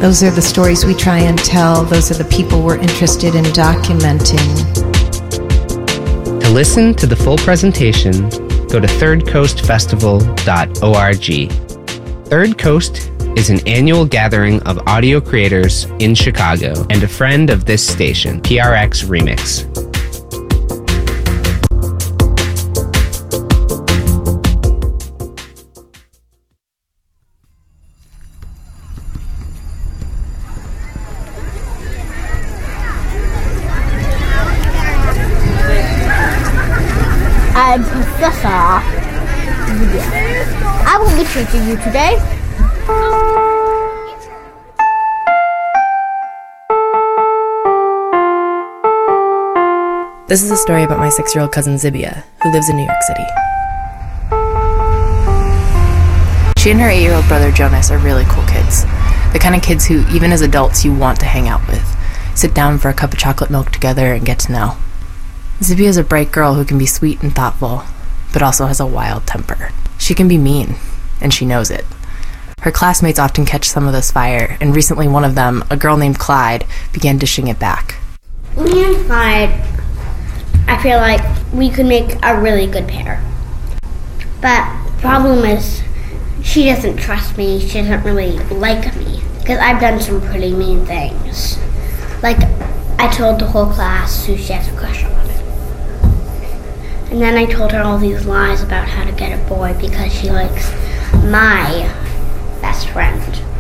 Those are the stories we try and tell. Those are the people we're interested in documenting. To listen to the full presentation, go to thirdcoastfestival.org. Third Coast is an annual gathering of audio creators in Chicago and a friend of this station, PRX Remix. I'm Professor Zibia. I will be teaching you today. This is a story about my 6-year-old cousin Zibia, who lives in New York City. She and her 8-year-old brother Jonas are really cool kids. The kind of kids who, even as adults, you want to hang out with. Sit down for a cup of chocolate milk together and get to know. Zibia is a bright girl who can be sweet and thoughtful, but also has a wild temper. She can be mean, and she knows it. Her classmates often catch some of this fire, and recently one of them, a girl named Clyde, began dishing it back. Me and Clyde, I feel like we could make a really good pair. But the problem is, she doesn't trust me, she doesn't really like me, because I've done some pretty mean things. Like, I told the whole class who she has a crush on. And then I told her all these lies about how to get a boy because she likes my best friend.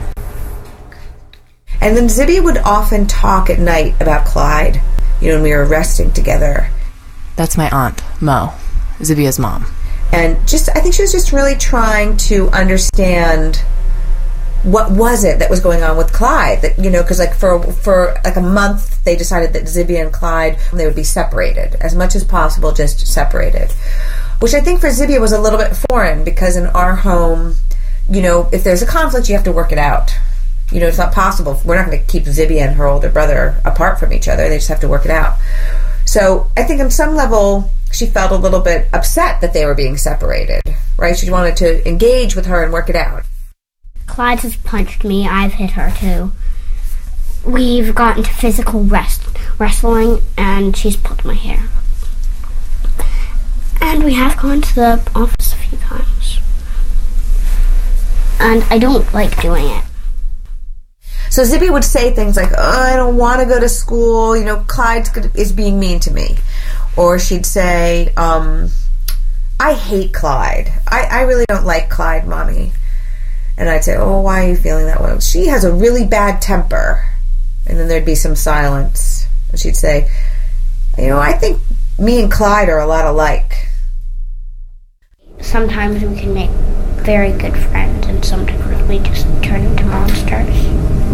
And then Zibia would often talk at night about Clyde, when we were resting together. That's my aunt, Mo, Zibia's mom. And I think she was just really trying to understand what was it that was going on with Clyde. That, because for a month they decided that Zibia and Clyde, they would be separated, as much as possible, just separated. Which I think for Zibia was a little bit foreign, because in our home, if there's a conflict, you have to work it out. It's not possible. We're not going to keep Zibia and her older brother apart from each other. They just have to work it out. So I think on some level, she felt a little bit upset that they were being separated, right? She wanted to engage with her and work it out. Clyde has punched me. I've hit her too. We've gotten to physical wrestling, and she's pulled my hair. And we have gone to the office a few times. And I don't like doing it. So Zibia would say things like, I don't want to go to school, Clyde is being mean to me. Or she'd say, I hate Clyde. I really don't like Clyde, Mommy. And I'd say, why are you feeling that way? She has a really bad temper. And then there'd be some silence. And she'd say, I think me and Clyde are a lot alike. Sometimes we can make very good friends, and sometimes we just turn into monsters.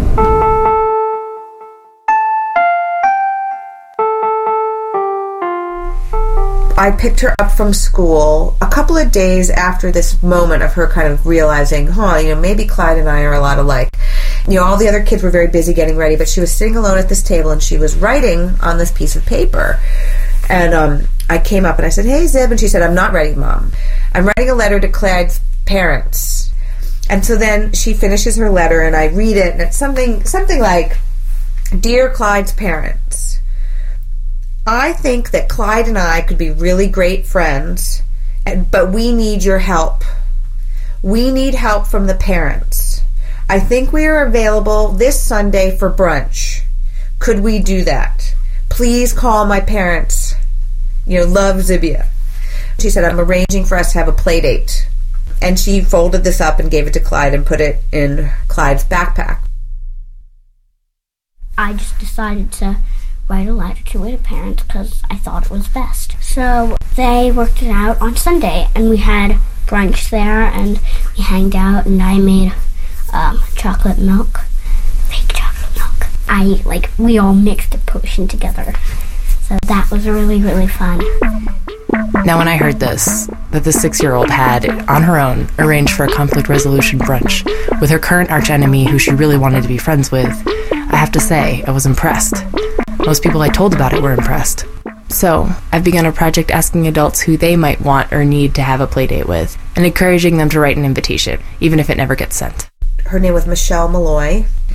I picked her up from school a couple of days after this moment of her kind of realizing, maybe Clyde and I are a lot alike. All the other kids were very busy getting ready, but she was sitting alone at this table and she was writing on this piece of paper. And I came up and I said, hey, Zib, and she said, I'm not ready, Mom. I'm writing a letter to Clyde's parents. And so then she finishes her letter and I read it, and it's something like, Dear Clyde's parents, I think that Clyde and I could be really great friends, but we need your help. We need help from the parents. I think we are available this Sunday for brunch. Could we do that? Please call my parents. Love, Zibia. She said, I'm arranging for us to have a play date. And she folded this up and gave it to Clyde and put it in Clyde's backpack. I just decided to write a letter to the parents because I thought it was best. So they worked it out on Sunday, and we had brunch there, and we hanged out, and I made chocolate milk, fake chocolate milk. We all mixed a potion together. So that was really, really fun. Now when I heard this, that the 6-year-old had, on her own, arranged for a conflict resolution brunch with her current archenemy who she really wanted to be friends with, I have to say, I was impressed. Most people I told about it were impressed. So, I've begun a project asking adults who they might want or need to have a playdate with, and encouraging them to write an invitation, even if it never gets sent. Her name was Michelle Malloy.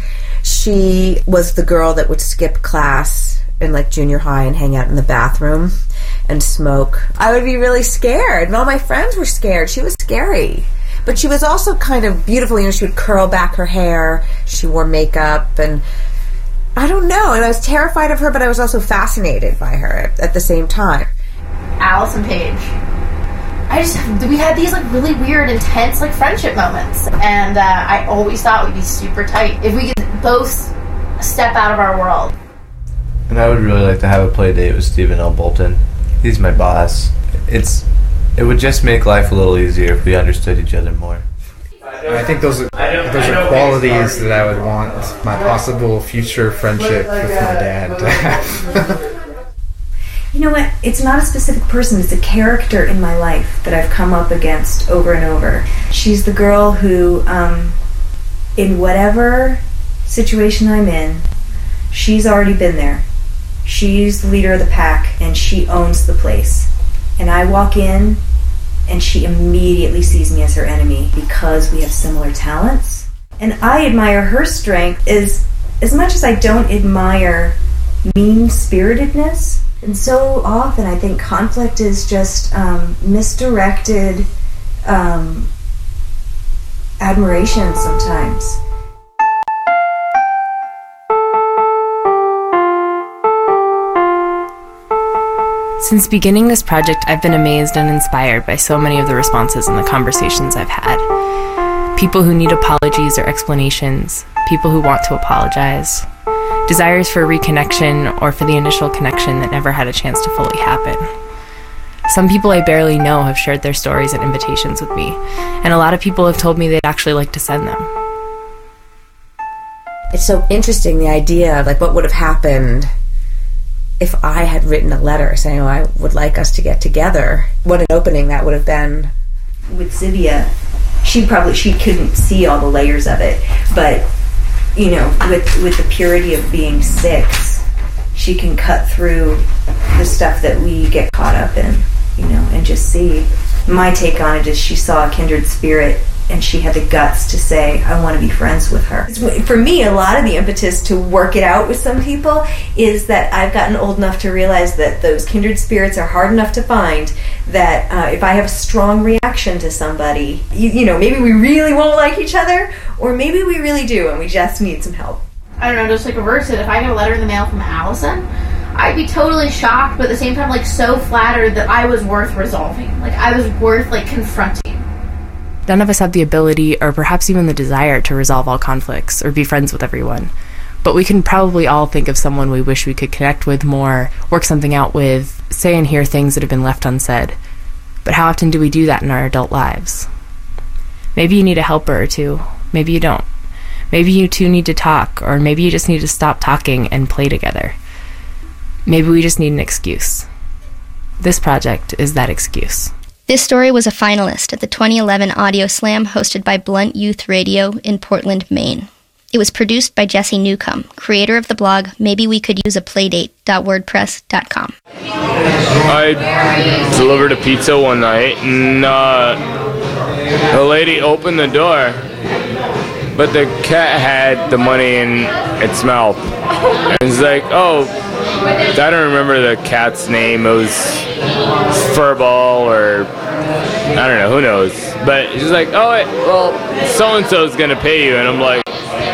She was the girl that would skip class in like junior high and hang out in the bathroom and smoke. I would be really scared, and all my friends were scared. She was scary. But she was also kind of beautiful. You know, she would curl back her hair. She wore makeup, and I don't know. And I was terrified of her, but I was also fascinated by her at the same time. Allison Page. We had these like really weird, intense like friendship moments, and I always thought we'd be super tight if we could both step out of our world. And I would really like to have a play date with Stephen L. Bolton. He's my boss. It would just make life a little easier if we understood each other more. I think those are qualities that I would want my possible future friendship with my dad to have. You know what? It's not a specific person. It's a character in my life that I've come up against over and over. She's the girl who, in whatever situation I'm in, she's already been there. She's the leader of the pack, and she owns the place. And I walk in, and she immediately sees me as her enemy because we have similar talents. And I admire her strength as much as I don't admire mean-spiritedness. And so often I think conflict is just misdirected admiration sometimes. Since beginning this project, I've been amazed and inspired by so many of the responses and the conversations I've had. People who need apologies or explanations, people who want to apologize, desires for reconnection or for the initial connection that never had a chance to fully happen. Some people I barely know have shared their stories and invitations with me, and a lot of people have told me they'd actually like to send them. It's so interesting, the idea of like what would have happened if I had written a letter saying, oh, I would like us to get together. What an opening that would have been. With Zibia, she couldn't see all the layers of it, but you know, with the purity of being 6, she can cut through the stuff that we get caught up in, you know, and just see. My take on it is she saw a kindred spirit and she had the guts to say, I want to be friends with her. For me, a lot of the impetus to work it out with some people is that I've gotten old enough to realize that those kindred spirits are hard enough to find, that if I have a strong reaction to somebody, you know, maybe we really won't like each other, or maybe we really do and we just need some help. I don't know, just like reverse it. If I get a letter in the mail from Allison, I'd be totally shocked, but at the same time, like, so flattered that I was worth resolving. Like, I was worth, like, confronting. None of us have the ability, or perhaps even the desire, to resolve all conflicts or be friends with everyone. But we can probably all think of someone we wish we could connect with more, work something out with, say and hear things that have been left unsaid. But how often do we do that in our adult lives? Maybe you need a helper or two. Maybe you don't. Maybe you two need to talk, or maybe you just need to stop talking and play together. Maybe we just need an excuse. This project is that excuse. This story was a finalist at the 2011 Audio Slam hosted by Blunt Youth Radio in Portland, Maine. It was produced by Jesse Newcomb, creator of the blog maybewecouldUseAplaydate.wordpress.com. I delivered a pizza one night, and the lady opened the door, but the cat had the money in its mouth. And it's like, oh, I don't remember the cat's name. It was Furball or I don't know, who knows. But she's like, oh, well, so-and-so's going to pay you. And I'm like,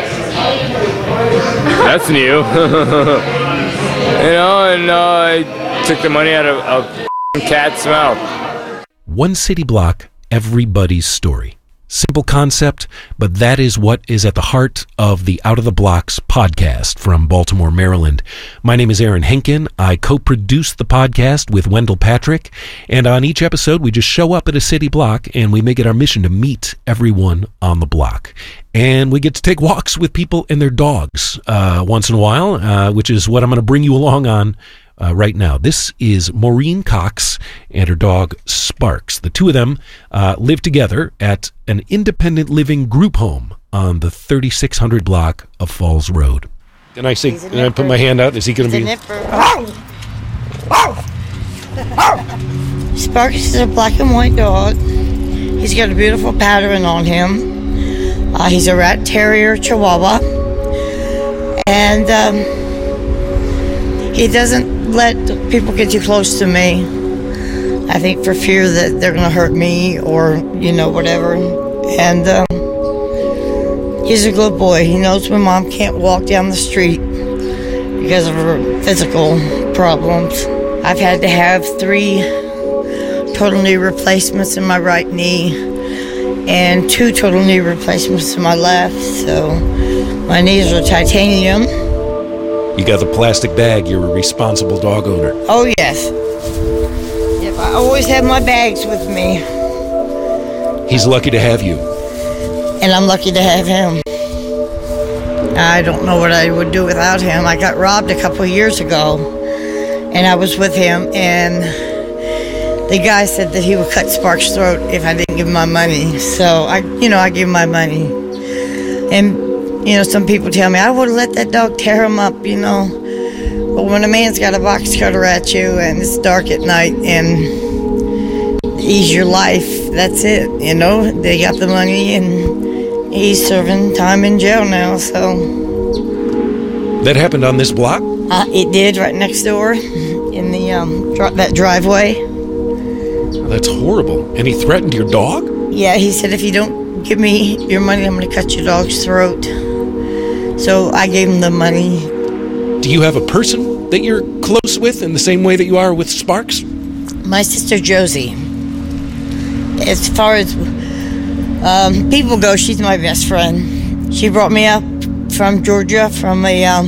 that's new. You know, and I took the money out of a cat's mouth. One city block, everybody's story. Simple concept, but that is what is at the heart of the Out of the Blocks podcast from Baltimore, Maryland. My name is Aaron Henkin. I co-produce the podcast with Wendell Patrick, and on each episode we just show up at a city block and we make it our mission to meet everyone on the block. And we get to take walks with people and their dogs once in a while, which is what I'm going to bring you along on right now. This is Maureen Cox and her dog Sparks. The two of them live together at an independent living group home on the 3600 block of Falls Road. And I say, and I put my hand out, is he going to be... Sparks is a black and white dog. He's got a beautiful pattern on him. He's a rat terrier chihuahua. And he doesn't let people get too close to me. I think for fear that they're going to hurt me or, whatever. And he's a good boy. He knows my mom can't walk down the street because of her physical problems. I've had to have 3 total knee replacements in my right knee and 2 total knee replacements in my left. So my knees are titanium. You got the plastic bag. You're a responsible dog owner. Oh, yes. Yep, I always have my bags with me. He's lucky to have you. And I'm lucky to have him. I don't know what I would do without him. I got robbed a couple of years ago, and I was with him, and the guy said that he would cut Spark's throat if I didn't give him my money. So, I give him my money. And, some people tell me, I would have let that dog tear him up, But when a man's got a box cutter at you, and it's dark at night, and ease your life, that's it, They got the money, and he's serving time in jail now, so. That happened on this block? It did, right next door, in the that driveway. That's horrible. And he threatened your dog? Yeah, he said, if you don't give me your money, I'm going to cut your dog's throat. So I gave him the money. Do you have a person that you're close with in the same way that you are with Sparks? My sister Josie. As far as people go, she's my best friend. She brought me up from Georgia from I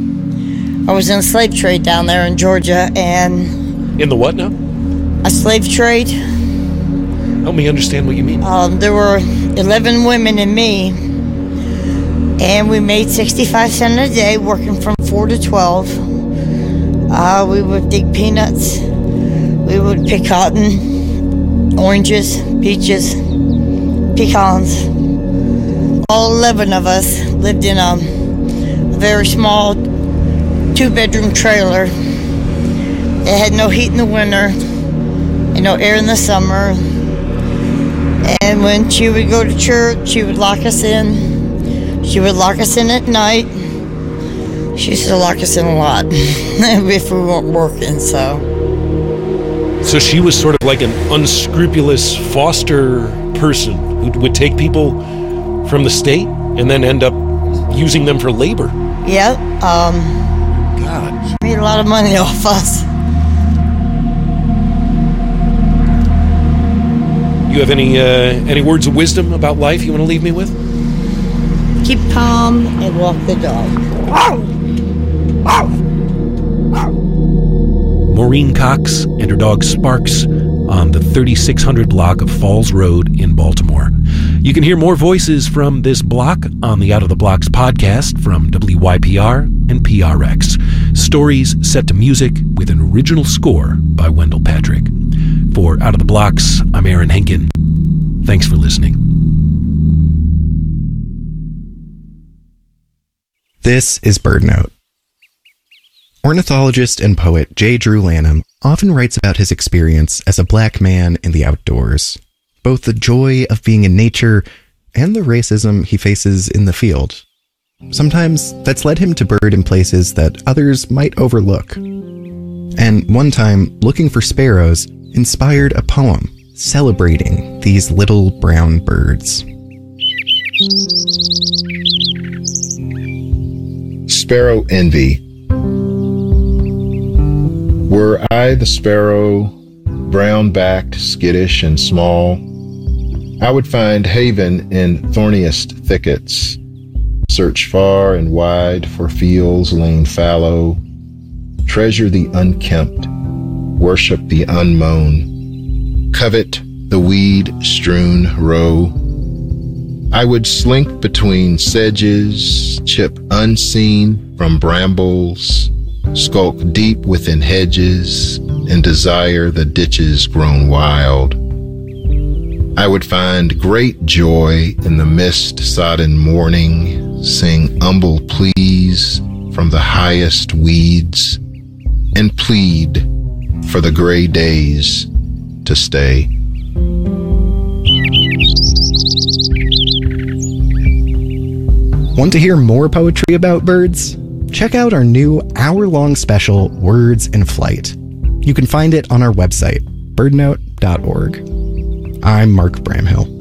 was in a slave trade down there in Georgia, and... In the what now? A slave trade. Help me understand what you mean. There were 11 women and me, and we made 65 cents a day working from 4 to 12. We would dig peanuts. We would pick cotton, oranges, peaches, pecans. All 11 of us lived in a very small 2-bedroom trailer. It had no heat in the winter and no air in the summer. And when she would go to church, she would lock us in. She would lock us in at night. She used to lock us in a lot if we weren't working, so. So she was sort of like an unscrupulous foster person who would take people from the state and then end up using them for labor. Yeah. God. She made a lot of money off us. You have any words of wisdom about life you want to leave me with? Keep calm and walk the dog. Maureen Cox and her dog Sparks on the 3600 block of Falls Road in Baltimore. You can hear more voices from this block on the Out of the Blocks podcast from WYPR and PRX. Stories set to music with an original score by Wendell Patrick. For Out of the Blocks, I'm Aaron Henkin. Thanks for listening. This is BirdNote. Ornithologist and poet J. Drew Lanham often writes about his experience as a black man in the outdoors, both the joy of being in nature and the racism he faces in the field. Sometimes that's led him to bird in places that others might overlook. And one time, looking for sparrows inspired a poem celebrating these little brown birds. Sparrow Envy. Were I the sparrow, brown-backed, skittish, and small, I would find haven in thorniest thickets, search far and wide for fields lain fallow, treasure the unkempt, worship the unmown, covet the weed-strewn row. I would slink between sedges, chip unseen from brambles, skulk deep within hedges, and desire the ditches grown wild. I would find great joy in the mist-sodden morning, sing humble pleas from the highest weeds, and plead for the gray days to stay. Want to hear more poetry about birds? Check out our new hour-long special, Words in Flight. You can find it on our website, birdnote.org. I'm Mark Bramhill.